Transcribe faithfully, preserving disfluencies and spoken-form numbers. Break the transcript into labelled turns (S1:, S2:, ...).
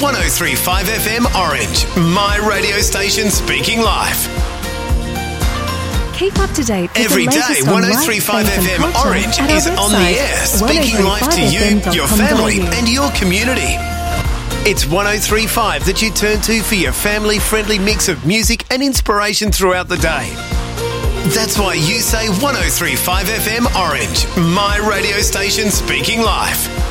S1: one oh three point five F M Orange, my radio station speaking live.
S2: Keep up to date with
S1: Every
S2: the
S1: day,
S2: latest
S1: one
S2: on
S1: oh three point five
S2: life,
S1: F
S2: faith
S1: M
S2: and culture
S1: Orange
S2: at our
S1: is on the
S2: website,
S1: air, speaking life to you, your family and your community. It's one oh three point five that you turn to for your family-friendly mix of music and inspiration throughout the day. That's why you say one oh three point five F M Orange, my radio station speaking live.